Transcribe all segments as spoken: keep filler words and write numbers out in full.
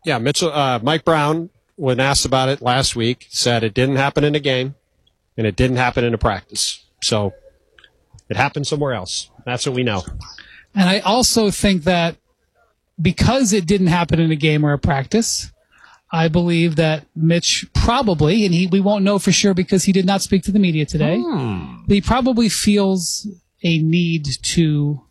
Yeah, Mitchell, uh, Mike Brown, when asked about it last week, said it didn't happen in a game, and it didn't happen in a practice. So it happened somewhere else. That's what we know. And I also think that because it didn't happen in a game or a practice, I believe that Mitch probably, and he, we won't know for sure because he did not speak to the media today, hmm. but he probably feels a need to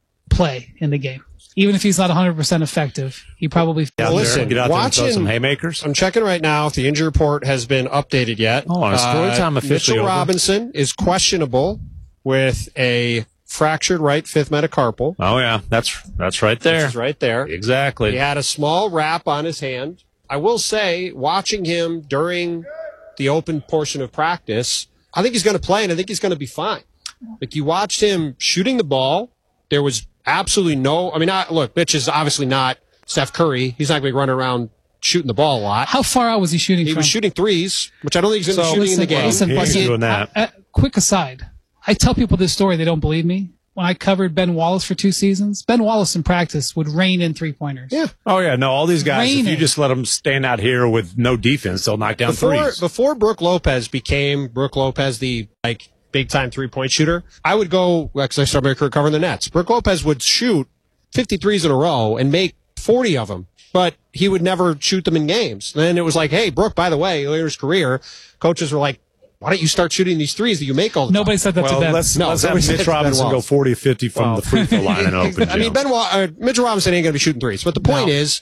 play in the game. Even if he's not one hundred percent effective, he probably feels yeah, well, listen, get out there and throw watching, some haymakers. I'm checking right now if the injury report has been updated yet. Oh, on a story time uh, officially Mitchell over. Robinson is questionable with a fractured right fifth metacarpal. Oh, yeah. That's that's right there. Which is right there. Exactly. He had a small wrap on his hand. I will say, watching him during the open portion of practice, I think he's going to play, and I think he's going to be fine. Like, you watched him shooting the ball. There was absolutely no – I mean, I, look, Mitch is obviously not Steph Curry. He's not going to be running around shooting the ball a lot. How far out was he shooting he from? He was shooting threes, which I don't think he's going to so, be shooting listen, in the game. Listen, he but ain't he, doing that. I, I, quick aside. I tell people this story. They don't believe me. When I covered Ben Wallace for two seasons, Ben Wallace in practice would rain in three-pointers. Yeah. Oh, yeah. No, all these guys, Raining. if you just let them stand out here with no defense, they'll knock down before, threes. Before Brooke Lopez became Brooke Lopez, the like big-time three-point shooter, I would go, because I started my career covering the Nets, Brooke Lopez would shoot fifty-threes in a row and make forty of them, but he would never shoot them in games. Then it was like, hey, Brooke, by the way, later in his career, coaches were like, why don't you start shooting these threes that you make all the Nobody time? said that well, to Ben. let's, no, let's have Mitch Robinson go forty or fifty from well, the free throw line and open I mean, Ben Wa- uh, Mitchell Robinson ain't going to be shooting threes. But the point no. is,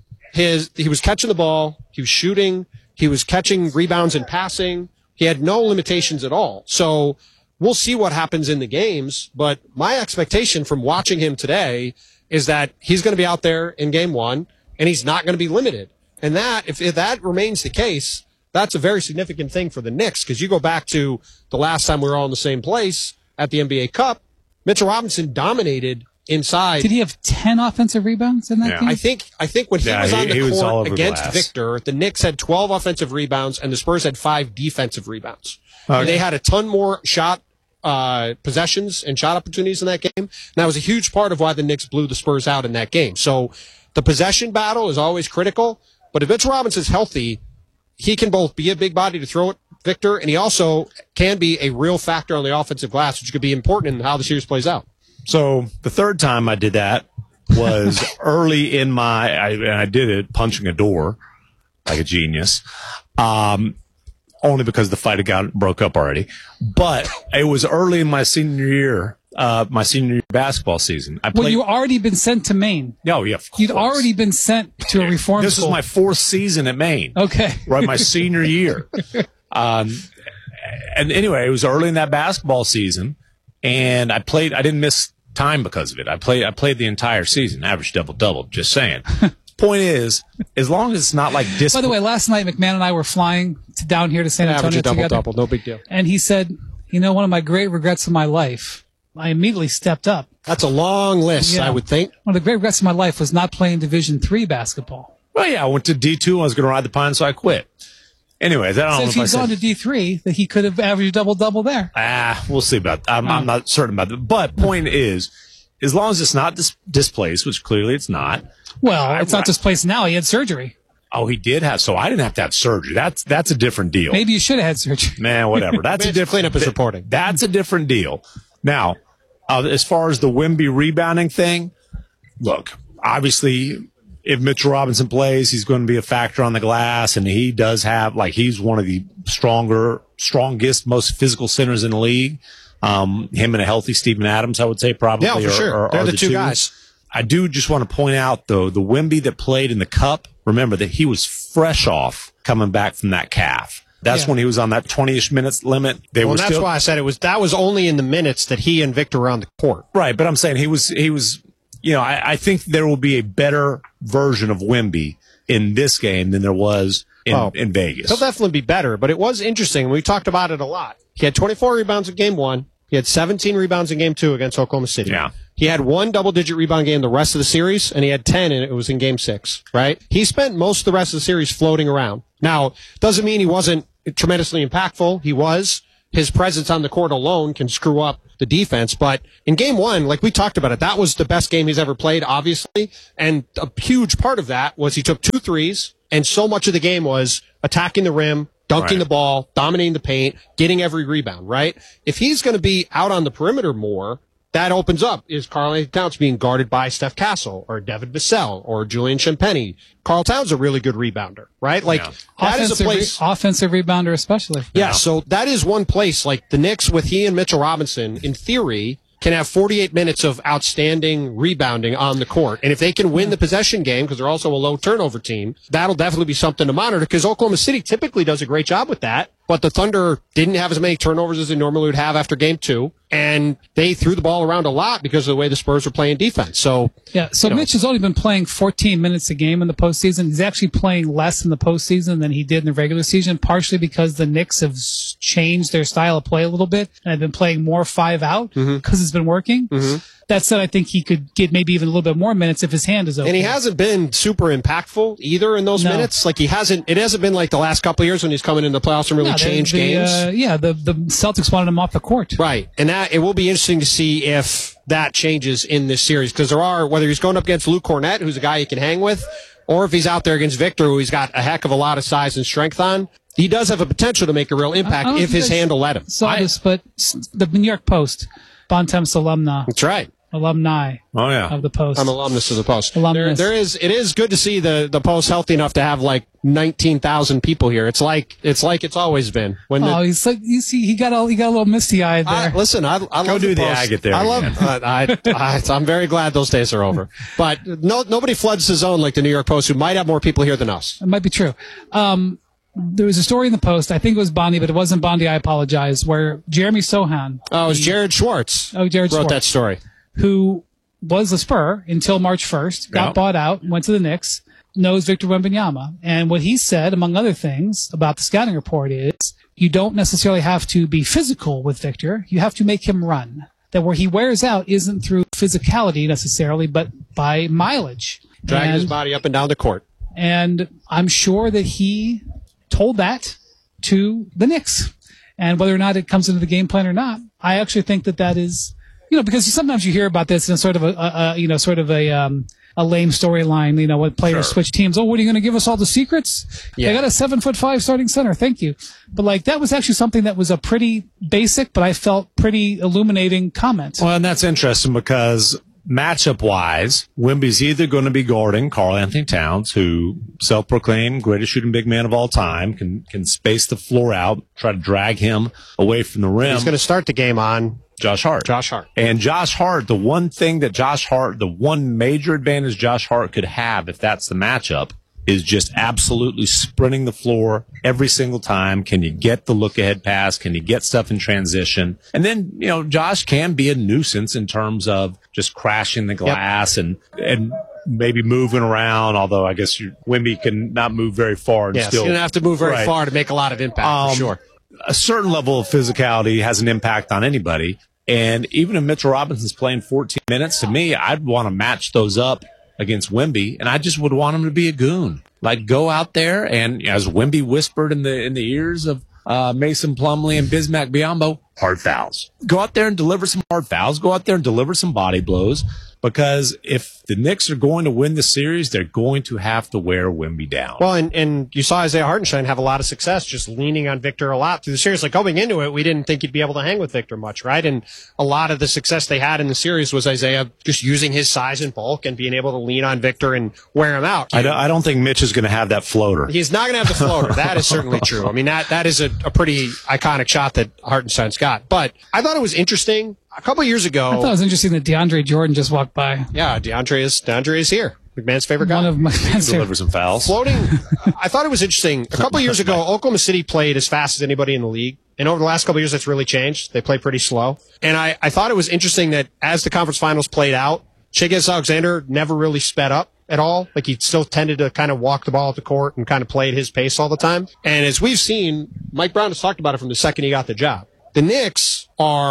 his he was catching the ball, he was shooting, he was catching rebounds and passing. He had no limitations at all. So we'll see what happens in the games. But my expectation from watching him today is that he's going to be out there in game one, and he's not going to be limited. And that, if, if that remains the case, that's a very significant thing for the Knicks, because you go back to the last time we were all in the same place at the N B A Cup, Mitchell Robinson dominated inside. Did he have ten offensive rebounds in that Yeah. game? I think I think when he Yeah, was on he- the he was all court over against glass. Victor, the Knicks had twelve offensive rebounds and the Spurs had five defensive rebounds. Okay. And they had a ton more shot uh, possessions and shot opportunities in that game. And that was a huge part of why the Knicks blew the Spurs out in that game. So the possession battle is always critical. But if Mitchell Robinson's healthy, he can both be a big body to throw at Victor, and he also can be a real factor on the offensive glass, which could be important in how the series plays out. So the third time I did that was early in my, I, and I did it punching a door like a genius, um, only because the fight had got broke up already. But it was early in my senior year, uh, my senior year basketball season. I played. Well, you already been sent to Maine. Oh, yeah, of You'd course. already been sent to a reform This school. was my fourth season at Maine. Okay. Right, my senior year. Um, and anyway, it was early in that basketball season, and I played. I didn't miss time because of it. I played. I played the entire season, average double double. Just saying. Point is, as long as it's not like dis. By the way, last night McMahon and I were flying to down here to San Average Antonio a double together, double, no big deal. and he said, "You know, one of my great regrets of my life." I immediately stepped up. That's a long list, Yeah. I would think. One of the great regrets of my life was not playing Division three basketball. Well, yeah, I went to D two. I was going to ride the pine, so I quit. Anyways, I don't So know if if I he'd gone said. to D three, that he could have averaged a double double there. Ah, we'll see about that. I'm, I'm not certain about that. But point is, as long as it's not dis- displaced, which clearly it's not. Well, it's not this place now. He had surgery. Oh, he did have. So I didn't have to have surgery. That's that's a different deal. Maybe you should have had surgery. Man, whatever. That's a Mitch, different. clean up his th- reporting. That's a different deal. Now, uh, as far as the Wemby rebounding thing, look, obviously, if Mitchell Robinson plays, he's going to be a factor on the glass, and he does have, like, he's one of the stronger, strongest, most physical centers in the league. Um, him and a healthy Steven Adams, I would say, probably. Yeah, for are, sure. are, They're are the two guys. I do just want to point out, though, the Wemby that played in the Cup, remember that he was fresh off coming back from that calf. That's Yeah. when he was on that twenty-ish minutes limit. They Well, were and that's still, why I said it was. That was only in the minutes that he and Victor were on the court. right, but I'm saying he was, he was, you know, I, I think there will be a better version of Wemby in this game than there was in, Oh, in Vegas. He'll definitely be better, but it was interesting. We talked about it a lot. He had twenty-four rebounds in game one. He had seventeen rebounds in game two against Oklahoma City. Yeah. He had one double-digit rebound game the rest of the series, and he had ten, and it was in game six, right? He spent most of the rest of the series floating around. Now, doesn't mean he wasn't tremendously impactful. He was. his presence on the court alone can screw up the defense. But in game one, like we talked about it, that was the best game he's ever played, obviously. And a huge part of that was he took two threes, and so much of the game was attacking the rim, dunking Right. the ball, dominating the paint, getting every rebound, right? If he's going to be out on the perimeter more, that opens up. Is Karl Anthony Towns being guarded by Steph Castle or Devin Vassell or Julian Champagny? Karl Towns is a really good rebounder, right? Like, Yeah. that is a Offensive, place. re- offensive rebounder, especially. Yeah, so that is one place. Like the Knicks with he and Mitchell Robinson, in theory, can have forty-eight minutes of outstanding rebounding on the court. And if they can win the possession game, because they're also a low turnover team, that'll definitely be something to monitor, because Oklahoma City typically does a great job with that. But the Thunder didn't have as many turnovers as they normally would have after game two. And they threw the ball around a lot because of the way the Spurs were playing defense. So, Yeah, so you know. Mitch has only been playing fourteen minutes a game in the postseason. He's actually playing less in the postseason than he did in the regular season, partially because the Knicks have s- changed their style of play a little bit and have been playing more five out because Mm-hmm. it's been working. That said, I think he could get maybe even a little bit more minutes if his hand is open. and he hasn't been super impactful either in those No. minutes. Like he hasn't, it hasn't been like the last couple of years when he's coming in the playoffs and really Yeah, the- changed the, games. Uh, yeah, the, the Celtics wanted him off the court. Right. And that it will be interesting to see if that changes in this series, because there are, whether he's going up against Luke Cornett, who's a guy he can hang with, or if he's out there against Victor, who he's got a heck of a lot of size and strength on, he does have a potential to make a real I impact don't if think his I hand will let him. Saw this, but s- the New York Post, Bontemps alumna, That's right. alumni Oh, yeah. of the Post. I'm alumnus of the Post. Alumnus. There, there is, it is good to see the, the Post healthy enough to have like nineteen thousand people here. It's like, it's like it's always been. When the, Oh, he's like, you see, he got all, he got a little misty eyed there. I, listen, I, I love do the the Post. agate there I love. again. Uh, I, I, I'm very glad those days are over. But no, nobody floods the zone like the New York Post, who might have more people here than us. It might be true. Um, there was a story in the Post. I think it was Bondi, but it wasn't Bondi. I apologize. Where Jeremy Sohan, Oh, it was Jared Schwartz. Oh, Jared wrote Schwartz. that story. who was a Spur until March first, got Yeah. bought out, went to the Knicks, knows Victor Wembanyama. And what he said, among other things, about the scouting report is you don't necessarily have to be physical with Victor. You have to make him run. That where he wears out isn't through physicality necessarily, but by mileage. Dragging his And- body up and down the court. And I'm sure that he told that to the Knicks. And whether or not it comes into the game plan or not, I actually think that that is, you know, because sometimes you hear about this in sort of a, a, a you know, sort of a, um, a lame storyline, you know, when players Sure. switch teams. Oh, what are you going to give us all the secrets? Yeah. They got a seven foot five starting center. Thank you. But like, that was actually something that was a pretty basic, but I felt pretty illuminating comment. Well, and that's interesting because matchup wise, Wemby's either going to be guarding Karl Anthony Towns, who self-proclaimed greatest shooting big man of all time, can can space the floor out, try to drag him away from the rim. He's going to start the game on Josh Hart. Josh Hart. And Josh Hart, the one thing that Josh Hart, the one major advantage Josh Hart could have if that's the matchup is just absolutely sprinting the floor every single time. Can you get the look ahead pass? Can you get stuff in transition? And then, you know, Josh can be a nuisance in terms of just crashing the glass and, and maybe moving around. Although I guess you, Wemby can not move very far and Yes, still. you don't have to move very Right. far to make a lot of impact, Um, for sure. A certain level of physicality has an impact on anybody. And even if Mitchell Robinson's playing fourteen minutes, to me, I'd want to match those up against Wemby, and I just would want him to be a goon. Like, go out there and, as Wemby whispered in the in the ears of uh, Mason Plumlee and Bismack Biyombo, hard fouls. Go out there and deliver some hard fouls. Go out there and deliver some body blows. Because if the Knicks are going to win the series, they're going to have to wear Wemby down. Well, and, and you saw Isaiah Hartenstein have a lot of success just leaning on Victor a lot through the series. Like going into it, we didn't think he'd be able to hang with Victor much, right? And a lot of the success they had in the series was Isaiah just using his size and bulk and being able to lean on Victor and wear him out. I don't, I don't think Mitch is going to have that floater. He's not going to have the floater. That is certainly true. I mean, that, that is a, a pretty iconic shot that Hartenstein's got. But I thought it was interesting. A couple years ago, I thought it was interesting that DeAndre Jordan just walked by. yeah, DeAndre is DeAndre is here. McMahon's favorite guy. One of my Deliver some fouls. Floating. I thought it was interesting. A couple of years ago, Oklahoma City played as fast as anybody in the league. And over the last couple of years, that's really changed. They play pretty slow. And I, I thought it was interesting that as the conference finals played out, Shai Gilgeous-Alexander never really sped up at all. Like he still tended to kind of walk the ball at the court and kind of play at his pace all the time. And as we've seen, Mike Brown has talked about it from the second he got the job. The Knicks are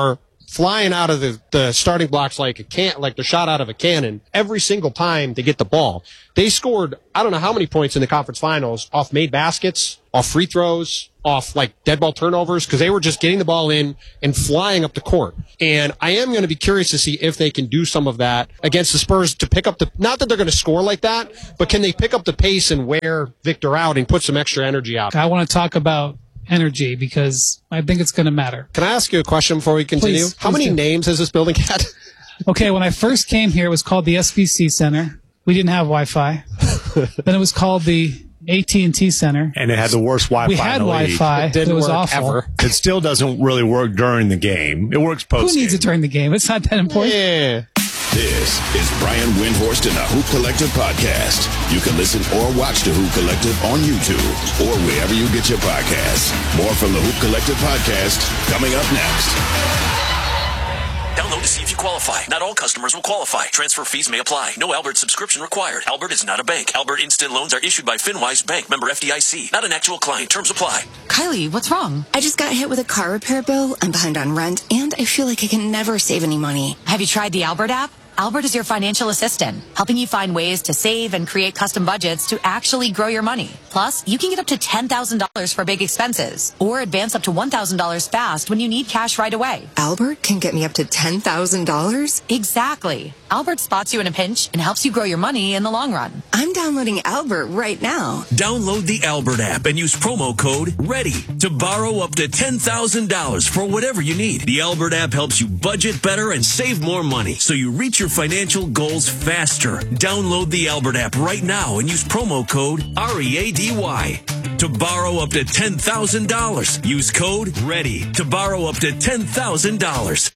flying out of the, the starting blocks like a can, like they're shot out of a cannon every single time they get the ball. They scored, I don't know how many points in the conference finals off made baskets, off free throws, off like dead ball turnovers, because they were just getting the ball in and flying up the court. And I am going to be curious to see if they can do some of that against the Spurs to pick up the, not that they're going to score like that, but can they pick up the pace and wear Victor out and put some extra energy out? I want to talk about energy because I think it's going to matter. Can I ask you a question before we continue? Please, How please many do. names has this building had? Okay, when I first came here, it was called the S B C Center. We didn't have Wi-Fi. Then it was called the A T and T Center. And it had the worst Wi-Fi We had in the league. Wi-Fi. It didn't was work awful. ever. It still doesn't really work during the game. It works post. Who needs it during the game? It's not that important. Yeah. This is Brian Windhorst and the Hoop Collective podcast. You can listen or watch the Hoop Collective on YouTube or wherever you get your podcasts. More from the Hoop Collective podcast coming up next. Download to see if you qualify. Not all customers will qualify. Transfer fees may apply. No Albert subscription required. Albert is not a bank. Albert Instant Loans are issued by FinWise Bank, member F D I C. Not an actual client. Terms apply. Kylie, what's wrong? I just got hit with a car repair bill. I'm behind on rent, and I feel like I can never save any money. Have you tried the Albert app? Albert is your financial assistant, helping you find ways to save and create custom budgets to actually grow your money. Plus, you can get up to ten thousand dollars for big expenses or advance up to one thousand dollars fast when you need cash right away. Albert can get me up to ten thousand dollars? Exactly. Albert spots you in a pinch and helps you grow your money in the long run. I'm downloading Albert right now. Download the Albert app and use promo code READY to borrow up to ten thousand dollars for whatever you need. The Albert app helps you budget better and save more money so you reach your financial goals faster. Download the Albert app right now and use promo code R E A D Y to borrow up to ten thousand dollars. Use code READY to borrow up to ten thousand dollars.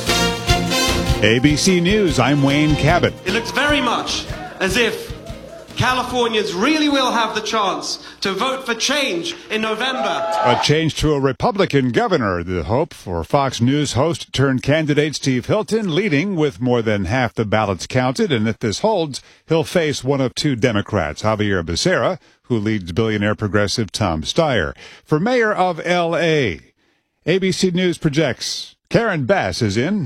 A B C News, I'm Wayne Cabot. It looks very much as if Californians really will have the chance to vote for change in November. A change to a Republican governor, the hope for Fox News host turned candidate Steve Hilton leading with more than half the ballots counted, and if this holds, he'll face one of two Democrats, Javier Becerra, who leads billionaire progressive Tom Steyer. For mayor of L A, A B C News projects Karen Bass is in.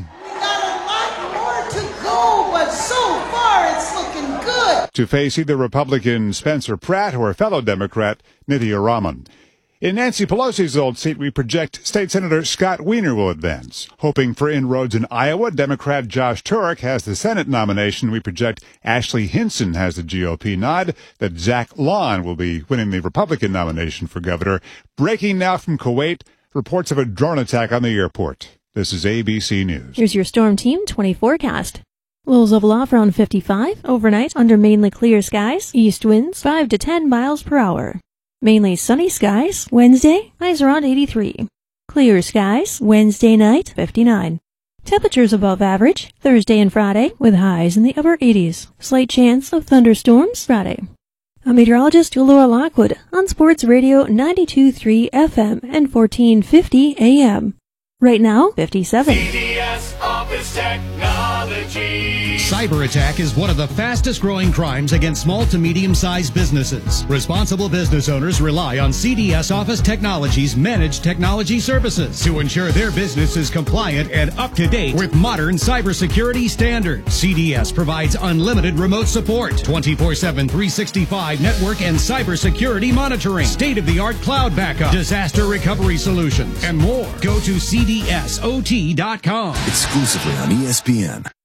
But so far, it's looking good. To face either Republican Spencer Pratt or fellow Democrat Nithya Raman. In Nancy Pelosi's old seat, we project State Senator Scott Wiener will advance. Hoping for inroads in Iowa, Democrat Josh Turek has the Senate nomination. We project Ashley Hinson has the G O P nod, that Zach Lon will be winning the Republican nomination for governor. Breaking now from Kuwait, reports of a drone attack on the airport. This is A B C News. Here's your Storm Team twenty forecast. Lows of aloft around fifty-five. Overnight, under mainly clear skies. East winds five to ten miles per hour. Mainly sunny skies. Wednesday, highs around eighty-three. Clear skies. Wednesday night, fifty-nine. Temperatures above average. Thursday and Friday, with highs in the upper eighties. Slight chance of thunderstorms Friday. I'm meteorologist Laura Lockwood on Sports Radio ninety-two point three F M and fourteen fifty A M. Right now, fifty-seven. C D S Office Technology. Cyber attack is one of the fastest growing crimes against small to medium-sized businesses. Responsible business owners rely on C D S Office Technology's managed technology services to ensure their business is compliant and up to date with modern cybersecurity standards. C D S provides unlimited remote support, twenty-four seven, three sixty-five network and cybersecurity monitoring, state-of-the-art cloud backup, disaster recovery solutions, and more. Go to C D S O T dot com. Exclusively on E S P N.